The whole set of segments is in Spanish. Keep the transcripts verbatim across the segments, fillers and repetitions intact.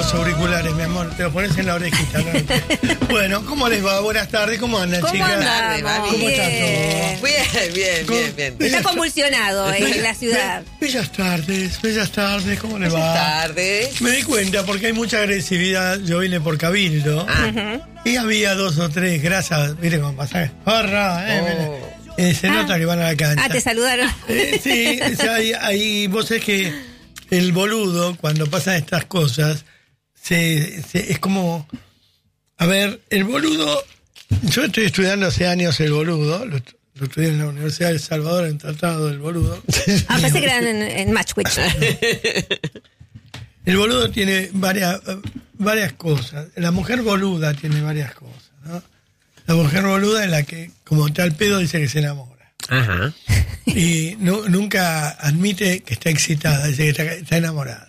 los auriculares, mi amor, te los pones en la orejita, ¿no? Bueno, ¿cómo les va? Buenas tardes, ¿cómo andan, ¿Cómo chicas? andamos? ¿Cómo está Bien. todo? Bien, bien, bien, bien. Está convulsionado en la ciudad. Be- bellas tardes, bellas tardes, ¿cómo les va? Buenas tardes. Me di cuenta porque hay mucha agresividad. Yo vine por Cabildo Ah. y había dos o tres grasas, mire cómo pasa. ¡Horra! Eh, Oh. eh, se Ah. nota que van a la cancha. Ah, te saludaron. Eh, sí, o sea, ahí, ahí vos sabés que el boludo, cuando pasan estas cosas, se, se- es como. A ver, el boludo. Yo estoy estudiando hace años el boludo, lo, lo estudié en la Universidad de El Salvador, en Tratado del Boludo. Ah, pensé que eran en, en Matchwitch. El boludo tiene varias, varias cosas. La mujer boluda tiene varias cosas, ¿no? La mujer boluda es la que, como tal pedo, dice que se enamora. Ajá. Y nu- nunca admite que está excitada, dice que está, está enamorada.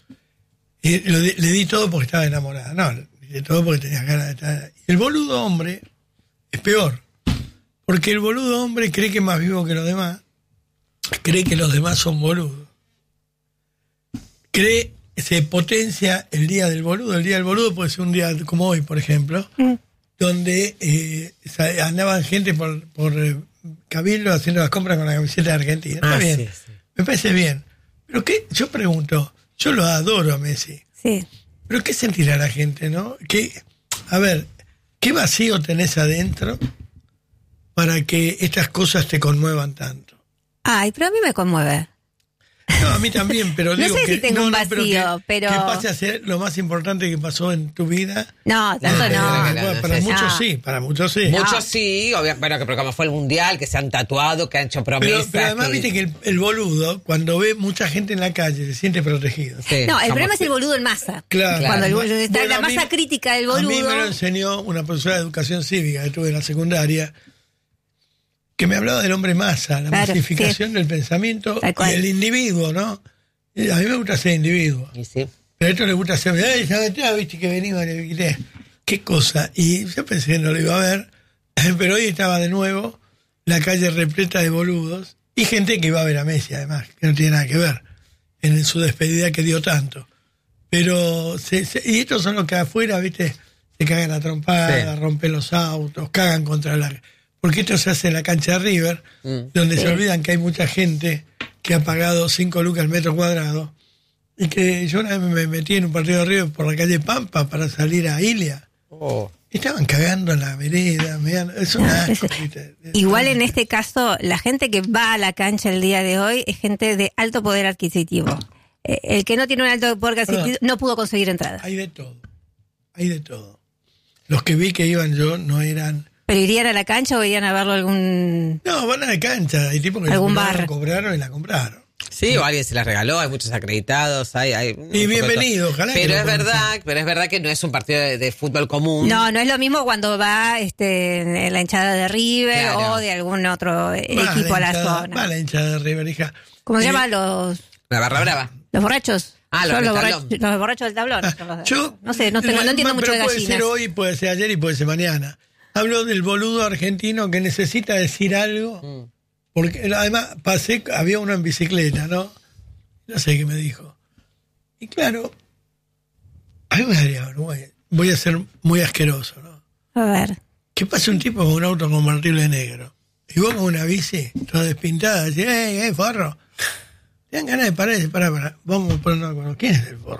Y lo di- le di todo porque estaba enamorada. No, le di todo porque tenía ganas de estar. Y el boludo hombre es peor. Porque el boludo hombre cree que es más vivo que los demás. Cree que los demás son boludos. Cree, se potencia el día del boludo. El día del boludo puede ser un día como hoy, por ejemplo, Mm. donde eh, sa- andaban gente por, por eh, Cabildo haciendo las compras con la camiseta de Argentina. Está Ah, bien, sí, sí. me parece bien. Pero qué, yo pregunto, yo lo adoro a Messi, Sí. pero ¿qué sentirá la gente, no? ¿Qué, a ver, ¿qué vacío tenés adentro para que estas cosas te conmuevan tanto? Ay, pero a mí me conmueve. No, a mí también, pero No digo sé que... si tengo un pero que- vacío, pero- Que pase a ser lo más importante que pasó en tu vida. No, tanto Eh, no. no, bueno, no, para no, muchos no. sí, para muchos sí. Muchos sí, obvio, pero que pero como fue el mundial, que se han tatuado, que han hecho Pero, promesas. pero además que- viste que el, el boludo, cuando ve mucha gente en la calle, se siente protegido. Sí, No, el somos- problema es el boludo en masa. Claro. Cuando el boludo está Bueno, la a mí- masa crítica del A mí me lo boludo. enseñó una profesora de educación cívica que tuve en la secundaria, que me hablaba del hombre masa, la Claro, masificación del pensamiento Tal cual. y el individuo, ¿no? Y a mí me gusta ser individuo. Y sí. Pero a esto le gusta ser, ¡ay, ¿sabes? Viste que venimos, le quité. ¿Qué cosa? Y yo pensé que no lo iba a ver, pero hoy estaba de nuevo la calle repleta de boludos y gente que iba a ver a Messi, además, que no tiene nada que ver en su despedida que dio tanto. Pero, se, se- y estos son los que afuera, ¿viste? Se cagan a trompada, Sí. rompen los autos, cagan contra la... Porque esto se hace en la cancha de River, Mm. donde se olvidan que hay mucha gente que ha pagado cinco lucas al metro cuadrado. Y que yo una vez me metí en un partido de River por la calle Pampa para salir a Ilia. Oh. Estaban cagando en la vereda, meando- es un asco, ¿viste? Igual en este caso, la gente que va a la cancha el día de hoy es gente de alto poder adquisitivo. Eh, El que no tiene un alto poder adquisitivo no pudo conseguir entradas. Hay de todo, hay de todo. Los que vi que iban yo no eran... ¿Pero irían a la cancha o irían a verlo algún...? No, van a la cancha, hay tipos que Algún la bar. cobraron y la compraron. Sí, o alguien se la regaló, hay muchos acreditados, hay... hay un poco de bienvenido, todo. ojalá que Pero lo es puedan verdad, pero es verdad que no es un partido de, de fútbol común. No, no es lo mismo cuando va este, en la hinchada de River Claro. o de algún otro eh, Va equipo a la hinchada- zona. Va la hinchada de River, hija. ¿Cómo se Eh, llama? Los, La barra brava. los borrachos. Ah, los Son del borrachos, tablón. los borrachos del tablón. Ah, son los de- yo, no sé, no, tengo, no entiendo eh, mucho pero de puede gallinas. ser hoy, puede ser ayer y puede ser mañana. Hablo del boludo argentino que necesita decir algo, Mm. porque además pasé, había uno en bicicleta, ¿no? No sé qué me dijo. Y claro, a mí me daría vergüenza. Voy a ser muy asqueroso, ¿no? A ver. Que pase un tipo con un auto convertible negro y vos con una bici toda despintada, decís, ¡ey, ey, forro! Te dan ganas de parar y decir, pará, pará, vamos a ponernos de acuerdo. ¿Quién es el forro?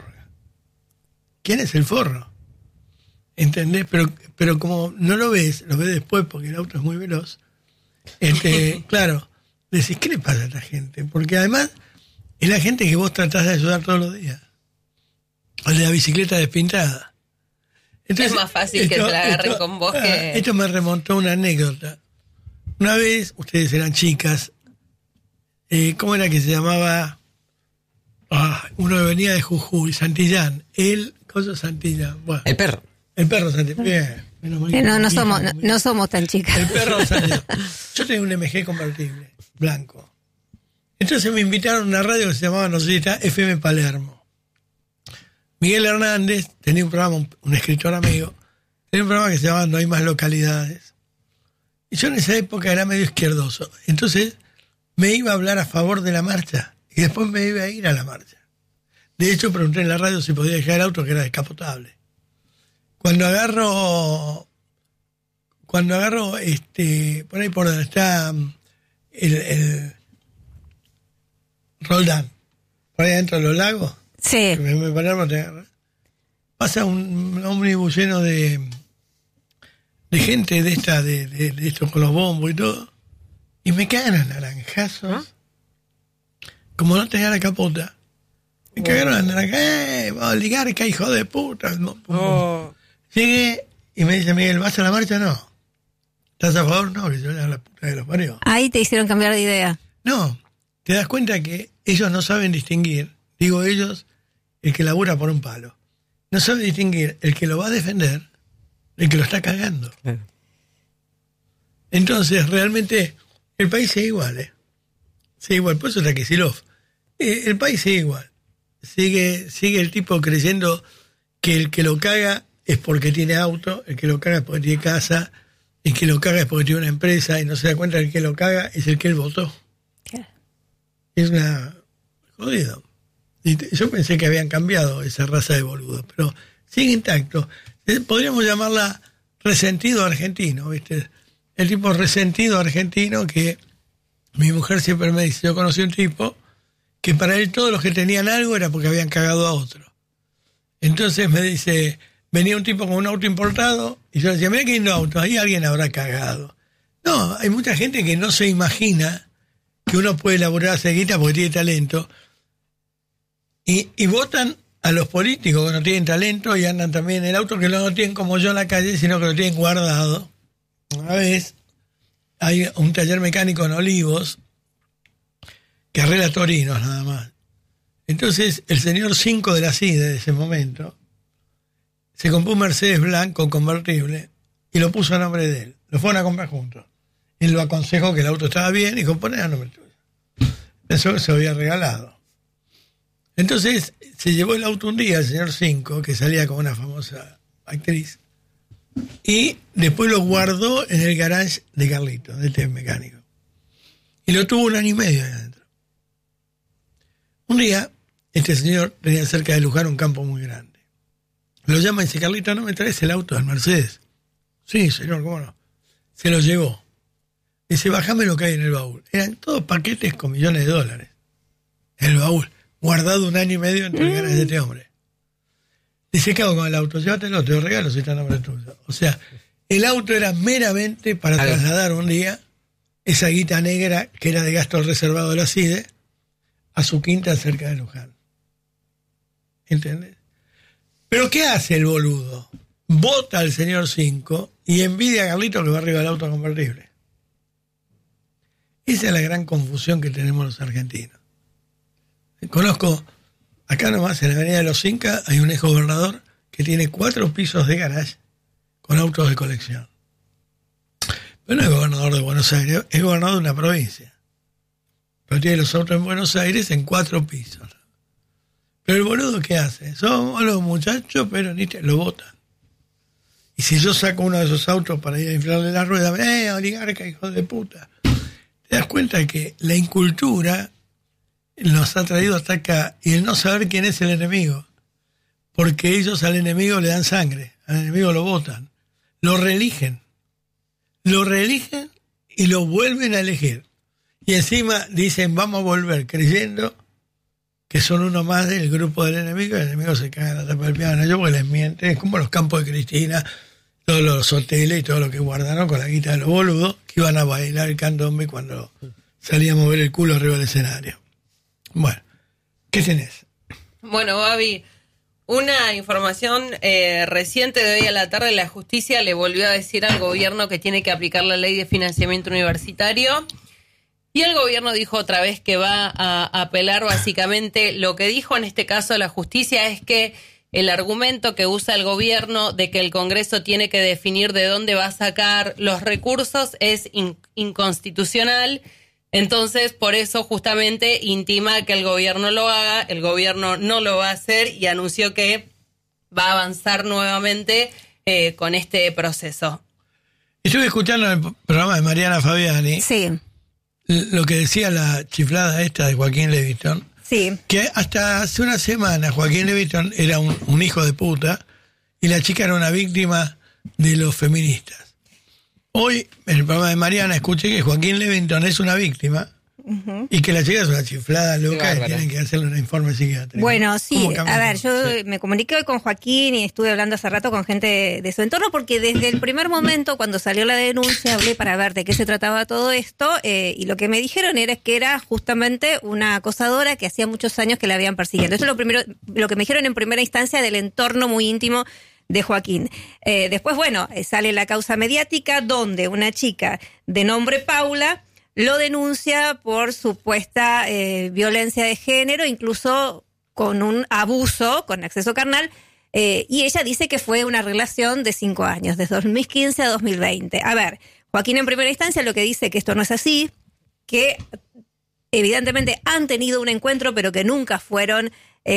¿Quién es el forro? ¿Entendés? Pero, pero como no lo ves, lo ves después porque el auto es muy veloz, este, claro, decís, ¿qué le pasa a esta gente? Porque además es la gente que vos tratás de ayudar todos los días. O de la bicicleta despintada. Es más fácil que te la agarren con vos ah, que- Esto me remontó a una anécdota. Una vez, ustedes eran chicas, eh, ¿cómo era que se llamaba? Ah, uno que venía de Jujuy, Santillán. El, cosa Santillán. Bueno, El perro. el perro Santillán. Bien, menos mal Que que no, no mi somos, hija- no, no somos tan chicas. El perro Santillán. Yo tenía un M G convertible, blanco. Entonces me invitaron a una radio que se llamaba, no sé si está, F M Palermo. Miguel Hernández tenía un programa, un, un escritor amigo, tenía un programa que se llamaba No hay más localidades. Y yo en esa época era medio izquierdoso. Entonces me iba a hablar a favor de la marcha y después me iba a ir a la marcha. De hecho, pregunté en la radio si podía dejar el auto, que era descapotable. Cuando agarro, cuando agarro, este, por ahí por donde está el, el Roldán, por ahí adentro de los lagos, sí. me, me pararon, pasa un ómnibus lleno de, de gente de esta, de, de, de esto con los bombos y todo, y me cagan los naranjazos, ¿ah? Como no tenía la capota. Me cagaron las naranjas, ¡eh! Oligarca, hijo de puta. Oh. Llegué y me dice Miguel, ¿vas a la marcha? No. ¿Estás a favor? No, que yo era la puta de los parió. Ahí te hicieron cambiar de idea. No, te das cuenta que ellos no saben distinguir, digo ellos, el que labura por un palo. No saben distinguir el que lo va a defender del que lo está cagando. Claro. Entonces, realmente, el país sigue igual, ¿eh? Sigue igual, por eso está Kicillof. Eh, el país sigue igual. Sigue, sigue el tipo creyendo que el que lo caga es porque tiene auto, el que lo caga es porque tiene casa, el que lo caga es porque tiene una empresa, y no se da cuenta que el que lo caga es el que él votó. ¿Qué? Es una jodido. Y yo pensé que habían cambiado esa raza de boludos, pero sigue intacto. Podríamos llamarla resentido argentino, ¿viste? El tipo resentido argentino que mi mujer siempre me dice, yo conocí un tipo que para él todos los que tenían algo era porque habían cagado a otro. Entonces me dice, venía un tipo con un auto importado, y yo decía, mira qué lindo auto, ahí alguien habrá cagado. No, hay mucha gente que no se imagina que uno puede elaborar esa guita porque tiene talento, y, y votan a los políticos que no tienen talento y andan también en el auto, que no lo tienen como yo en la calle, sino que lo tienen guardado. Una vez hay un taller mecánico en Olivos que arregla torinos nada más. Entonces el señor cinco de la C I D E de ese momento se compró un Mercedes blanco convertible y lo puso a nombre de él. Lo fueron a comprar juntos. Él lo aconsejó que el auto estaba bien y dijo, poné a nombre tuyo. Pensó que se lo había regalado. Entonces se llevó el auto un día el señor cinco, que salía con una famosa actriz, y después lo guardó en el garage de Carlito, del taller mecánico. Y lo tuvo un año y medio ahí adentro. Un día, este señor tenía cerca de Luján un campo muy grande. Lo llama y dice, Carlito, ¿no me traes el auto del Mercedes? Sí, señor, ¿cómo no? Se lo llevó. Dice, bajame lo que hay en el baúl. Eran todos paquetes con millones de dólares. En el baúl, guardado un año y medio entre el garage de este hombre. Dice, ¿qué hago con el auto? Llévatelo, te lo regalo si está en nombre tuyo. O sea, el auto era meramente para trasladar un día esa guita negra que era de gasto reservado de la C I D E a su quinta cerca de Luján. ¿Entendés? Pero ¿qué hace el boludo? Vota al señor cinco y envidia a Carlito que va arriba del auto convertible. Esa es la gran confusión que tenemos los argentinos. Conozco, acá nomás en la avenida de los Incas hay un ex gobernador que tiene cuatro pisos de garage con autos de colección. Pero no es gobernador de Buenos Aires, es gobernador de una provincia. Pero tiene los autos en Buenos Aires en cuatro pisos. Pero el boludo, ¿qué hace? Somos los muchachos, pero ni te lo botan. Y si yo saco uno de esos autos para ir a inflarle la rueda, ¡eh, oligarca, hijo de puta! Te das cuenta que la incultura nos ha traído hasta acá, y el no saber quién es el enemigo. Porque ellos al enemigo le dan sangre, al enemigo lo votan, lo reeligen. Lo reeligen y lo vuelven a elegir. Y encima dicen, vamos a volver, creyendo que son uno más del grupo del enemigo, y el enemigo se caga en la tapa del piano. Yo porque les mienten, es como los campos de Cristina, todos los hoteles y todo lo que guardaron con la guita de los boludos, que iban a bailar el candombe cuando salía a mover el culo arriba del escenario. Bueno, ¿qué tenés? Bueno, Babi, una información eh, reciente de hoy a la tarde, la justicia le volvió a decir al gobierno que tiene que aplicar la ley de financiamiento universitario. Y el gobierno dijo otra vez que va a apelar. Básicamente lo que dijo en este caso la justicia es que el argumento que usa el gobierno de que el Congreso tiene que definir de dónde va a sacar los recursos es in- inconstitucional. Entonces, por eso justamente intima que el gobierno lo haga. El gobierno no lo va a hacer y anunció que va a avanzar nuevamente eh, con este proceso. Estuve escuchando el programa de Mariana Fabiani. Sí. Lo que decía la chiflada esta de Joaquín Levington, Sí. Que hasta hace una semana Joaquín Levington era un, un hijo de puta y la chica era una víctima de los feministas. Hoy, en el programa de Mariana, escuché que Joaquín Levington es una víctima. Uh-huh. Y que la chica es una chiflada loca y tienen que hacerle un informe psiquiátrico. Bueno, sí, a ver, yo sí. me comuniqué hoy con Joaquín y estuve hablando hace rato con gente de su entorno porque desde el primer momento, cuando salió la denuncia, hablé para ver de qué se trataba todo esto eh, y lo que me dijeron era que era justamente una acosadora que hacía muchos años que la habían persiguiendo. Eso es lo primero, lo que me dijeron en primera instancia del entorno muy íntimo de Joaquín. Eh, después, bueno, sale la causa mediática donde una chica de nombre Paula lo denuncia por supuesta eh, violencia de género, incluso con un abuso, con acceso carnal, eh, y ella dice que fue una relación de cinco años, desde dos mil quince a dos mil veinte. A ver, Joaquín en primera instancia lo que dice que esto no es así, que evidentemente han tenido un encuentro, pero que nunca fueron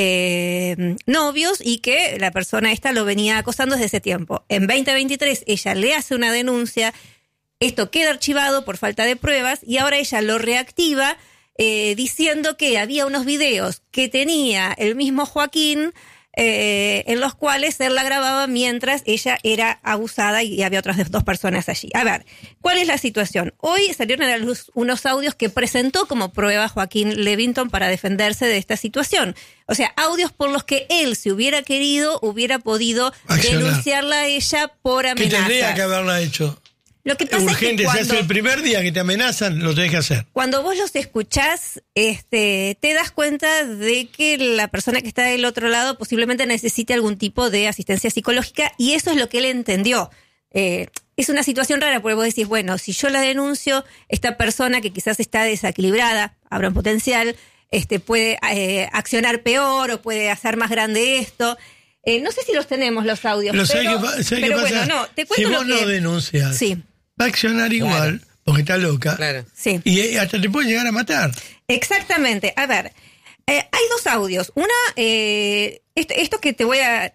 eh, novios y que la persona esta lo venía acosando desde ese tiempo. En veinte veintitrés ella le hace una denuncia. Esto queda archivado por falta de pruebas y ahora ella lo reactiva eh, diciendo que había unos videos que tenía el mismo Joaquín eh, en los cuales él la grababa mientras ella era abusada y había otras dos personas allí. A ver, ¿cuál es la situación? Hoy salieron a la luz unos audios que presentó como prueba Joaquín Levington para defenderse de esta situación. O sea, audios por los que él, si hubiera querido, hubiera podido accionar, denunciarla a ella por amenaza. ¿Qué tendría que haberla hecho? Lo que pasa urgente, es que cuando, se hace el primer día que te amenazan, lo tenés que hacer. Cuando vos los escuchás, este, te das cuenta de que la persona que está del otro lado posiblemente necesite algún tipo de asistencia psicológica y eso es lo que él entendió. Eh, es una situación rara porque vos decís, bueno, si yo la denuncio, esta persona que quizás está desequilibrada, habrá un potencial, este, puede eh, accionar peor o puede hacer más grande esto. Eh, no sé si los tenemos los audios, pero, pero, ¿sabes qué, pero qué bueno, pasa? no, te cuento si lo vos que... no denuncias, sí. va a accionar igual, claro, porque está loca, claro, sí, y hasta te puede llegar a matar. Exactamente. A ver, eh, hay dos audios. Una, eh, esto, esto que te voy a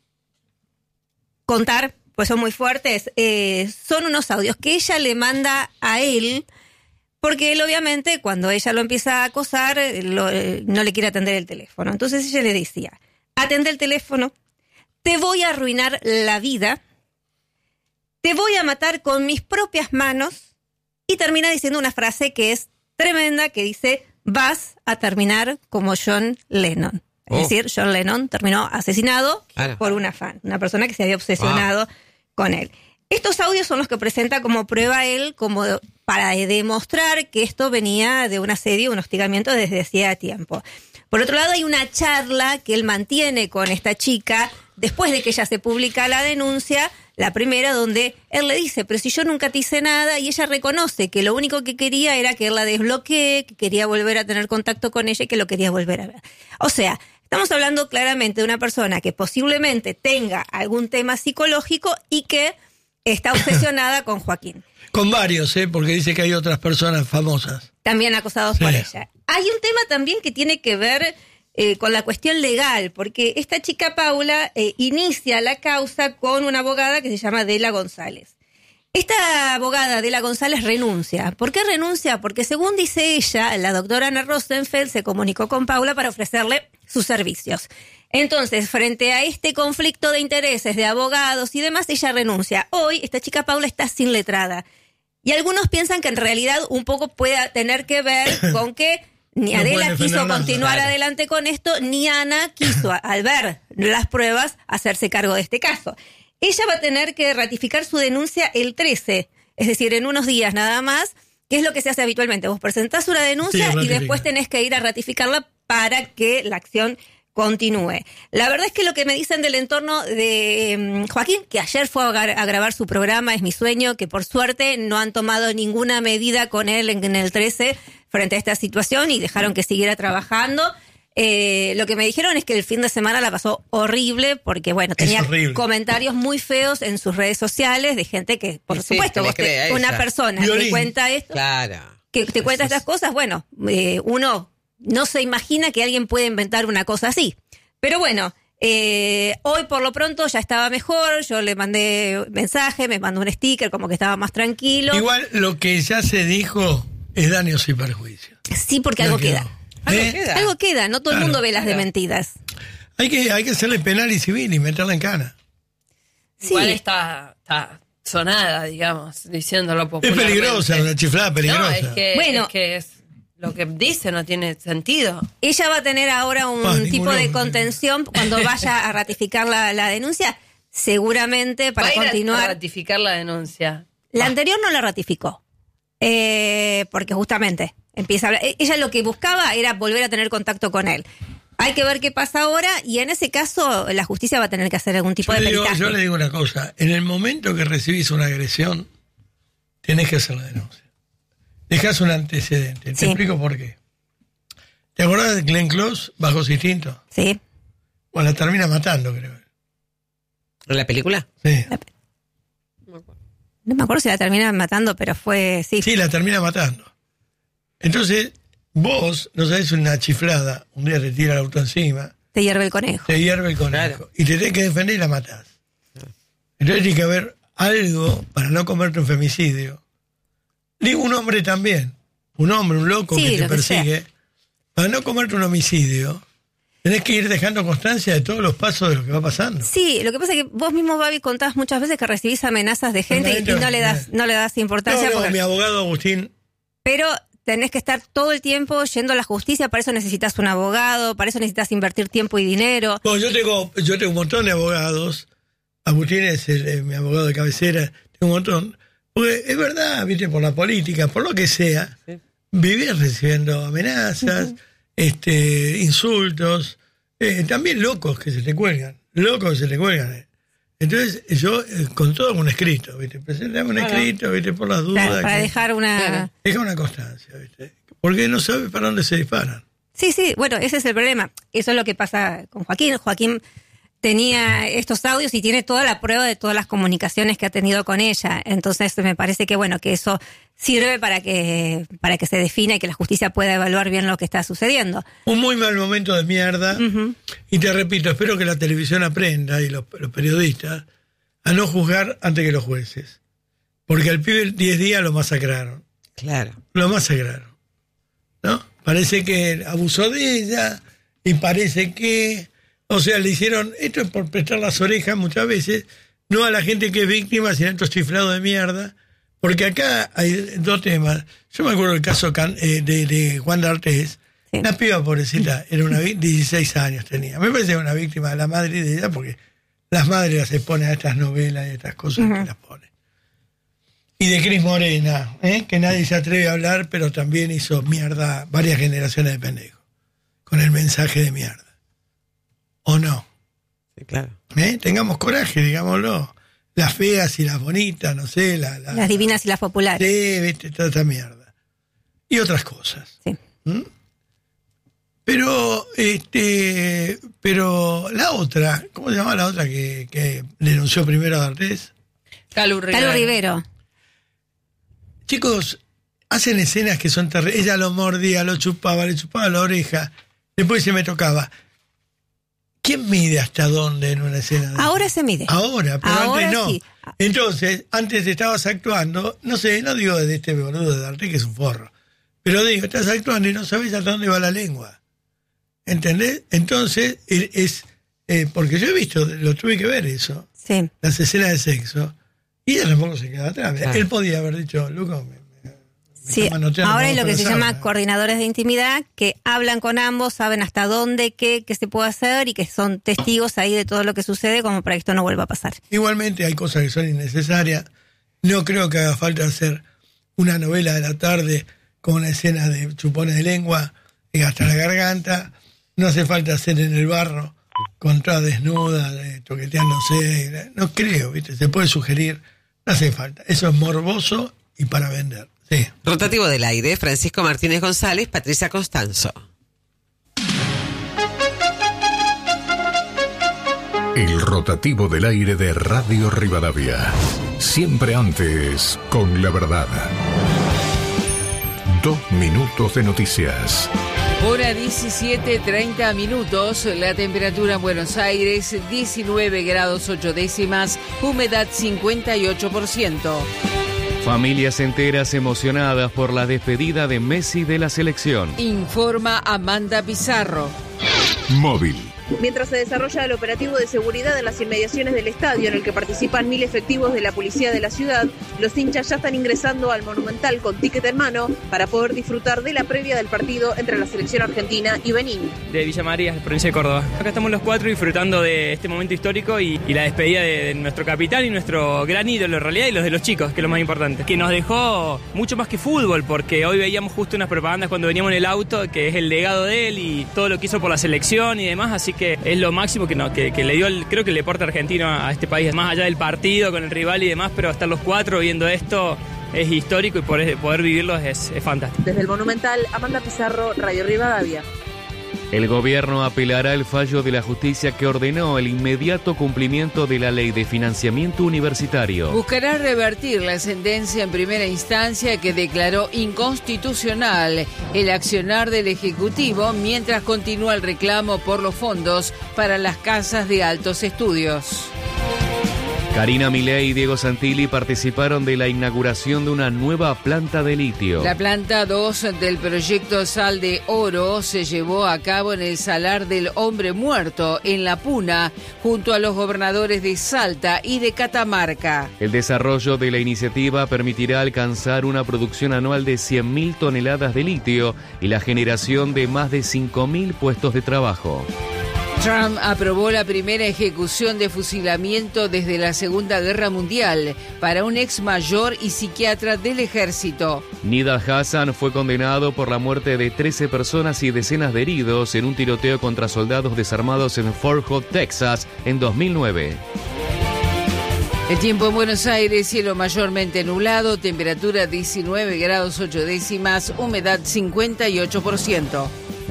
contar, pues son muy fuertes, eh, son unos audios que ella le manda a él, porque él obviamente cuando ella lo empieza a acosar, lo, eh, no le quiere atender el teléfono. Entonces ella le decía, atende el teléfono, te voy a arruinar la vida, te voy a matar con mis propias manos, y termina diciendo una frase que es tremenda, que dice, vas a terminar como John Lennon. Es Oh. decir, John Lennon terminó asesinado Claro. por una fan, una persona que se había obsesionado Wow. con él. Estos audios son los que presenta como prueba él, como para demostrar que esto venía de un asedio, un hostigamiento desde hacía tiempo. Por otro lado, hay una charla que él mantiene con esta chica después de que ella se publica la denuncia, la primera, donde él le dice, pero si yo nunca te hice nada, y ella reconoce que lo único que quería era que él la desbloquee, que quería volver a tener contacto con ella y que lo quería volver a ver. O sea, estamos hablando claramente de una persona que posiblemente tenga algún tema psicológico y que está obsesionada con Joaquín. Con varios, ¿eh? Porque dice que hay otras personas famosas. También acosados Sí. por ella. Hay un tema también que tiene que ver eh, con la cuestión legal, porque esta chica Paula eh, inicia la causa con una abogada que se llama Adela González. Esta abogada, Adela González, renuncia. ¿Por qué renuncia? Porque según dice ella, la doctora Ana Rosenfeld se comunicó con Paula para ofrecerle sus servicios. Entonces, frente a este conflicto de intereses de abogados y demás, ella renuncia. Hoy, esta chica Paula está sin letrada. Y algunos piensan que en realidad un poco puede tener que ver con que ni No Adela pueden defender quiso nada, continuar claro. adelante con esto, ni Ana quiso, al ver las pruebas, hacerse cargo de este caso. Ella va a tener que ratificar su denuncia el trece, es decir, en unos días nada más, que es lo que se hace habitualmente. Vos presentás una denuncia Sí, y ratifica. después tenés que ir a ratificarla para que la acción continúe. La verdad es que lo que me dicen del entorno de um, Joaquín, que ayer fue a, gra- a grabar su programa Es mi sueño, que por suerte no han tomado ninguna medida con él en, en el trece frente a esta situación y dejaron que siguiera trabajando. Eh, lo que me dijeron es que el fin de semana la pasó horrible porque, bueno, tenía horrible. comentarios muy feos en sus redes sociales de gente que, por Y sí, supuesto, que le vos te- cree a una ella. persona Violín. que cuenta esto, Claro. que te cuenta estas cosas, bueno, eh, uno no se imagina que alguien puede inventar una cosa así. Pero bueno, eh, hoy por lo pronto ya estaba mejor, yo le mandé mensaje, me mandó un sticker como que estaba más tranquilo. Igual lo que ya se dijo es daños y perjuicios. Sí, porque Ya algo quedó. queda. Algo ¿Eh? queda. Algo queda, no todo Claro, el mundo ve las claro. dementidas. Hay que, hay que hacerle penal y civil y meterla en cana. Sí. Igual está, está sonada, digamos, diciéndolo Es popularmente. peligrosa, una chiflada peligrosa. No, es que, Bueno. es que es- lo que dice no tiene sentido. Ella va a tener ahora un Ah, ningún tipo de hombre. contención cuando vaya a ratificar la, la denuncia, seguramente para Va a ir a- continuar. a ratificar la denuncia. La anterior no la ratificó, eh, porque justamente empieza a hablar. e- Ella lo que buscaba era volver a tener contacto con él. Hay que ver qué pasa ahora y en ese caso la justicia va a tener que hacer algún tipo Yo de le, digo, peritaje. yo le digo una cosa, en el momento que recibís una agresión, tenés que hacer la denuncia. Dejás un antecedente. Te Sí. explico por qué. ¿Te acordás de Glenn Close, Bajo su instinto? Sí. Bueno, la termina matando, creo. ¿En la película? Sí. No me acuerdo si la terminan matando, pero fue, sí. Sí, la termina matando. Entonces, vos, no sabés, una chiflada, un día te tira el auto encima, Te hierve el conejo. te hierve el conejo, Claro. y te tenés que defender y la matás. Entonces tiene que haber algo para no comerte un femicidio. Digo, un hombre también, un hombre, un loco Sí, que te lo que persigue, para no comerte un homicidio, tenés que ir dejando constancia de todos los pasos de lo que va pasando. Sí, lo que pasa es que vos mismo, Babi, contás muchas veces que recibís amenazas de gente y, y no le das no le das importancia. No, no, porque- mi abogado Agustín, Pero tenés que estar todo el tiempo yendo a la justicia, para eso necesitas un abogado, para eso necesitas invertir tiempo y dinero. bueno, yo tengo, yo tengo un montón de abogados, Agustín es el, eh, mi abogado de cabecera, tengo un montón. Porque es verdad, viste, por la política, por lo que sea, Sí. vivir recibiendo amenazas, este, insultos, eh, también locos que se te cuelgan, locos que se te cuelgan. eh. Entonces, yo eh, con todo un escrito, viste, presentame un Claro. escrito, viste, por las dudas. Claro, para que- dejar una... Claro. Deja una constancia, viste, porque no sabes para dónde se disparan. Sí, sí, bueno, ese es el problema. Eso es lo que pasa con Joaquín. Joaquín tenía estos audios y tiene toda la prueba de todas las comunicaciones que ha tenido con ella. Entonces me parece que bueno, que eso sirve para que para que se defina y que la justicia pueda evaluar bien lo que está sucediendo. Un muy mal momento de mierda. Ujú. Y te repito, espero que la televisión aprenda y los, los periodistas a no juzgar antes que los jueces. Porque al pibe diez días lo masacraron. Claro. Lo masacraron. ¿No? Parece que abusó de ella y parece que... O sea, le hicieron... Esto es por prestar las orejas muchas veces, no a la gente que es víctima, sino a estos chiflados de mierda. Porque acá hay dos temas. Yo me acuerdo del caso Can- eh, de, de Juan D'Artés. Sí. La piba pobrecita era una vi- dieciséis años tenía. Me parece una víctima de la madre de ella porque las madres las exponen a estas novelas y a estas cosas que las ponen. Y de Cris Morena, ¿eh? que nadie se atreve a hablar, pero también hizo mierda varias generaciones de pendejos. Con el mensaje de mierda. ¿O no? Sí, claro. ¿Eh? Tengamos coraje, digámoslo. Las feas y las bonitas, no sé. La, la- Las divinas y las populares. Sí, viste, toda esta mierda. Y otras cosas. Sí. ¿Mm? Pero, este, pero la otra, ¿cómo se llama la otra que, que denunció primero a D'Artés? Calu Rivera. Carlos Rivero. Chicos, hacen escenas que son terribles. Ella lo mordía, lo chupaba, le chupaba la oreja, después se me tocaba. ¿Quién mide hasta dónde en una escena? de- Ahora se mide. Ahora, pero Ahora antes no. sí. Entonces, antes estabas actuando, no sé, no digo de este boludo de D'Artés que es un forro, pero digo, estás actuando y no sabes hasta dónde va la lengua. ¿Entendés? Entonces, es, es, eh, porque yo he visto, lo tuve que ver eso, Sí. las escenas de sexo, y ella tampoco se queda atrás. Claro. Él podía haber dicho, Luco, me, me- me Sí, está manoteando ahora hay por lo que la se llama sábana. coordinadores de intimidad, que hablan con ambos, saben hasta dónde, qué, qué se puede hacer y que son testigos ahí de todo lo que sucede como para que esto no vuelva a pasar. Igualmente hay cosas que son innecesarias. No creo que haga falta hacer una novela de la tarde con una escena de chupones de lengua y hasta la garganta. No hace falta hacer en el barro con toda desnuda, de, toqueteándose. No creo, ¿viste? Se puede sugerir. No hace falta. Eso es morboso y para vender. Sí. Rotativo del aire, Francisco Martínez González, Patricia Constanzo. El rotativo del aire de Radio Rivadavia. Siempre antes, con la verdad. Dos minutos de noticias. Hora diecisiete treinta minutos, la temperatura en Buenos Aires diecinueve grados ocho décimas, humedad cincuenta y ocho por ciento. Familias enteras emocionadas por la despedida de Messi de la selección. Informa Amanda Pizarro. Móvil. Mientras se desarrolla el operativo de seguridad en las inmediaciones del estadio, en el que participan mil efectivos de la policía de la ciudad, los hinchas ya están ingresando al Monumental con ticket en mano para poder disfrutar de la previa del partido entre la selección argentina y Benín. De Villa María, provincia de Córdoba. Acá estamos los cuatro disfrutando de este momento histórico y, y la despedida de, de nuestro capitán y nuestro gran ídolo en realidad, y los de los chicos, que es lo más importante. Que nos dejó mucho más que fútbol, porque hoy veíamos justo unas propagandas cuando veníamos en el auto, que es el legado de él y todo lo que hizo por la selección y demás, así que es lo máximo que, no, que, que le dio, el, creo que el deporte argentino a este país, más allá del partido con el rival y demás, pero estar los cuatro viendo esto es histórico y poder, poder vivirlo es, es fantástico. Desde el Monumental, Amanda Pizarro, Radio Rivadavia. El gobierno apelará el fallo de la justicia que ordenó el inmediato cumplimiento de la ley de financiamiento universitario. Buscará revertir la sentencia en primera instancia que declaró inconstitucional el accionar del Ejecutivo mientras continúa el reclamo por los fondos para las casas de altos estudios. Karina Milei y Diego Santilli participaron de la inauguración de una nueva planta de litio. La planta dos del proyecto Sal de Oro se llevó a cabo en el Salar del Hombre Muerto, en La Puna, junto a los gobernadores de Salta y de Catamarca. El desarrollo de la iniciativa permitirá alcanzar una producción anual de cien mil toneladas de litio y la generación de más de cinco mil puestos de trabajo. Trump aprobó la primera ejecución de fusilamiento desde la Segunda Guerra Mundial para un ex mayor y psiquiatra del ejército. Nidal Hassan fue condenado por la muerte de trece personas y decenas de heridos en un tiroteo contra soldados desarmados en Fort Hood, Texas, en dos mil nueve. El tiempo en Buenos Aires, cielo mayormente nublado, temperatura diecinueve grados ocho décimas, humedad cincuenta y ocho por ciento.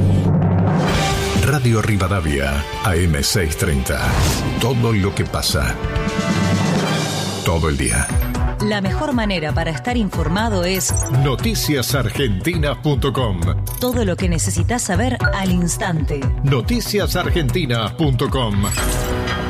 Radio Rivadavia, A M seiscientos treinta. Todo lo que pasa. Todo el día. La mejor manera para estar informado es noticias argentinas punto com. Todo lo que necesitas saber al instante. noticias argentinas punto com.